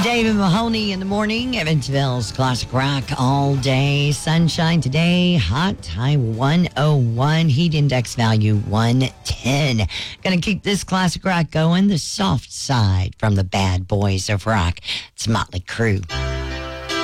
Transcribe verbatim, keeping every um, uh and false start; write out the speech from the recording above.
David Mahoney in the morning. Evansville's classic rock all day. Sunshine today. Hot high one oh one. Heat index value one ten. Gonna keep this classic rock going. The soft side from the bad boys of rock. It's Motley Crue.